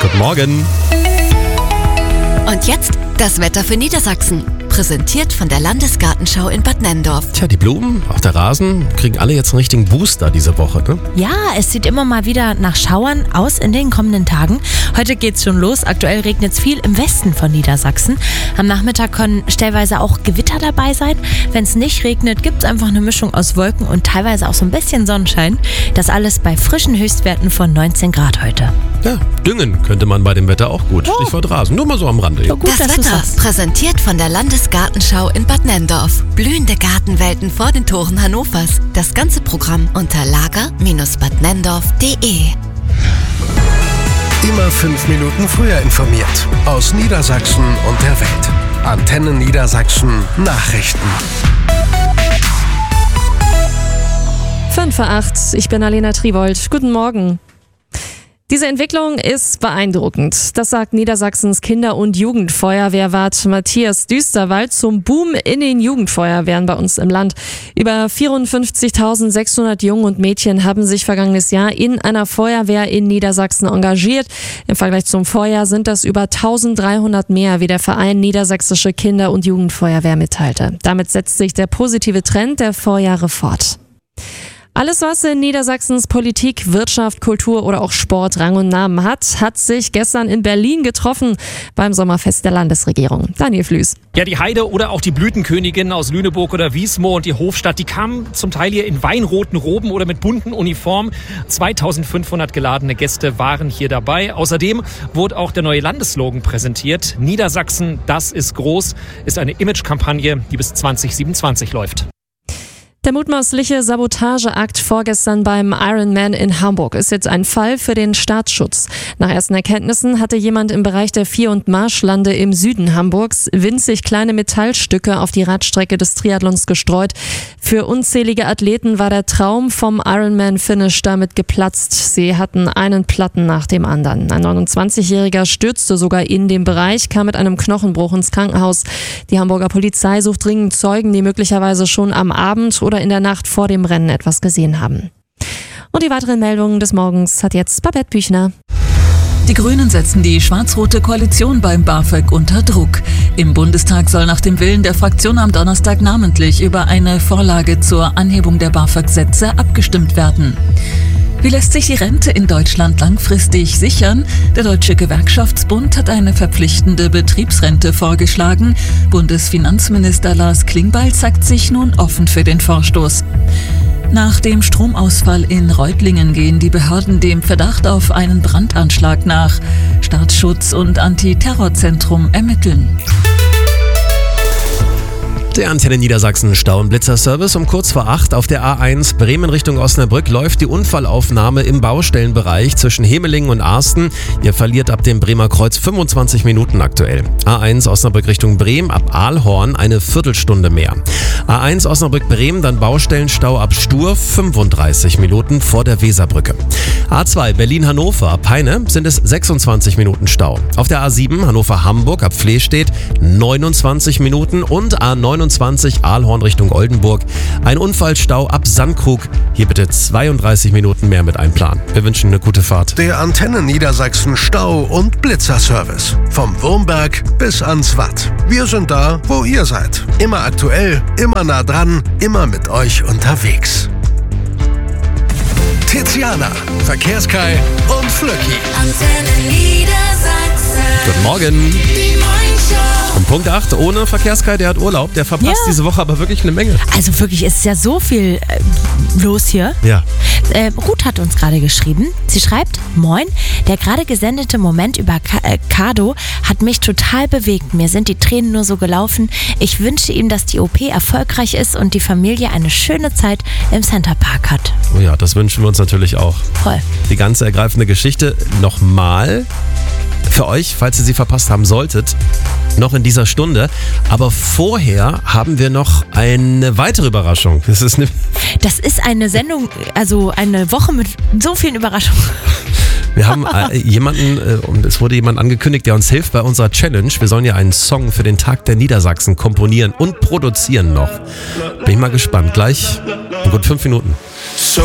Guten Morgen. Und jetzt das Wetter für Niedersachsen. Präsentiert von der Landesgartenschau in Bad Nenndorf. Tja, die Blumen auf der Rasen kriegen alle jetzt einen richtigen Booster diese Woche, ne? Ja, es sieht immer mal wieder nach Schauern aus in den kommenden Tagen. Heute geht's schon los. Aktuell regnet es viel im Westen von Niedersachsen. Am Nachmittag können stellenweise auch Gewitter dabei sein. Wenn es nicht regnet, gibt es einfach eine Mischung aus Wolken und teilweise auch so ein bisschen Sonnenschein. Das alles bei frischen Höchstwerten von 19 Grad heute. Ja, düngen könnte man bei dem Wetter auch gut. Stichwort Rasen. Nur mal so am Rande. Ja, gut, Das dass du Wetter sagst. präsentiert von der Landesgartenschau in Bad Nenndorf. Blühende Gartenwelten vor den Toren Hannovers. Das ganze Programm unter lager-badnenndorf.de. Immer 5 Minuten früher informiert. Aus Niedersachsen und der Welt. Antenne Niedersachsen Nachrichten. 5:08, ich bin Alena Triwold. Guten Morgen. Diese Entwicklung ist beeindruckend. Das sagt Niedersachsens Kinder- und Jugendfeuerwehrwart Matthias Düsterwald zum Boom in den Jugendfeuerwehren bei uns im Land. Über 54.600 Jungen und Mädchen haben sich vergangenes Jahr in einer Feuerwehr in Niedersachsen engagiert. Im Vergleich zum Vorjahr sind das über 1.300 mehr, wie der Verein Niedersächsische Kinder- und Jugendfeuerwehr mitteilte. Damit setzt sich der positive Trend der Vorjahre fort. Alles, was in Niedersachsens Politik, Wirtschaft, Kultur oder auch Sport Rang und Namen hat sich gestern in Berlin getroffen beim Sommerfest der Landesregierung. Daniel Flüß. Ja, die Heide oder auch die Blütenkönigin aus Lüneburg oder Wiesmoor und die Hofstadt, die kamen zum Teil hier in weinroten Roben oder mit bunten Uniformen. 2.500 geladene Gäste waren hier dabei. Außerdem wurde auch der neue Landesslogan präsentiert. Niedersachsen, das ist groß, ist eine Imagekampagne, die bis 2027 läuft. Der mutmaßliche Sabotageakt vorgestern beim Ironman in Hamburg ist jetzt ein Fall für den Staatsschutz. Nach ersten Erkenntnissen hatte jemand im Bereich der Vier- und Marschlande im Süden Hamburgs winzig kleine Metallstücke auf die Radstrecke des Triathlons gestreut. Für unzählige Athleten war der Traum vom Ironman-Finish damit geplatzt. Sie hatten einen Platten nach dem anderen. Ein 29-Jähriger stürzte sogar in den Bereich, kam mit einem Knochenbruch ins Krankenhaus. Die Hamburger Polizei sucht dringend Zeugen, die möglicherweise schon am Abend oder in der Nacht vor dem Rennen etwas gesehen haben. Und die weiteren Meldungen des Morgens hat jetzt Babette Büchner. Die Grünen setzen die schwarz-rote Koalition beim BAföG unter Druck. Im Bundestag soll nach dem Willen der Fraktion am Donnerstag namentlich über eine Vorlage zur Anhebung der BAföG-Sätze abgestimmt werden. Wie lässt sich die Rente in Deutschland langfristig sichern? Der Deutsche Gewerkschaftsbund hat eine verpflichtende Betriebsrente vorgeschlagen. Bundesfinanzminister Lars Klingbeil zeigt sich nun offen für den Vorstoß. Nach dem Stromausfall in Reutlingen gehen die Behörden dem Verdacht auf einen Brandanschlag nach. Staatsschutz und Antiterrorzentrum ermitteln. Der Antenne Niedersachsen Stau- und Blitzerservice um kurz vor 8 auf der A1 Bremen Richtung Osnabrück läuft die Unfallaufnahme im Baustellenbereich zwischen Hemelingen und Arsten. Ihr verliert ab dem Bremer Kreuz 25 Minuten aktuell. A1 Osnabrück Richtung Bremen ab Aalhorn eine Viertelstunde mehr. A1 Osnabrück-Bremen, dann Baustellenstau ab Stur 35 Minuten vor der Weserbrücke. A2 Berlin-Hannover ab Peine sind es 26 Minuten Stau. Auf der A7 Hannover-Hamburg ab Flehstedt 29 Minuten und A29 Aalhorn Richtung Oldenburg. Ein Unfallstau ab Sandkrug. Hier bitte 32 Minuten mehr mit einplanen. Wir wünschen eine gute Fahrt. Der Antenne Niedersachsen Stau- und Blitzerservice. Vom Wurmberg bis ans Watt. Wir sind da, wo ihr seid. Immer aktuell, immer nah dran, immer mit euch unterwegs. Tiziana, Verkehrskai und Flöcki. Antenne Niedersachsen. Guten Morgen. Die Morgenshow. Um Punkt 8, ohne Verkehrskai, der hat Urlaub. Der verpasst diese Woche aber wirklich eine Menge. Also wirklich, es ist ja so viel los hier. Ja. Ruth hat uns gerade geschrieben. Sie schreibt, moin, der gerade gesendete Moment über Kado hat mich total bewegt. Mir sind die Tränen nur so gelaufen. Ich wünsche ihm, dass die OP erfolgreich ist und die Familie eine schöne Zeit im Centerpark hat. Oh ja, das wünschen wir uns natürlich auch. Voll. Die ganze ergreifende Geschichte nochmal für euch, falls ihr sie verpasst haben solltet, noch in dieser Stunde. Aber vorher haben wir noch eine weitere Überraschung. Das ist eine Sendung, also eine Woche mit so vielen Überraschungen. Wir haben es wurde jemand angekündigt, der uns hilft bei unserer Challenge. Wir sollen ja einen Song für den Tag der Niedersachsen komponieren und produzieren noch. Bin ich mal gespannt. Gleich in gut 5 Minuten.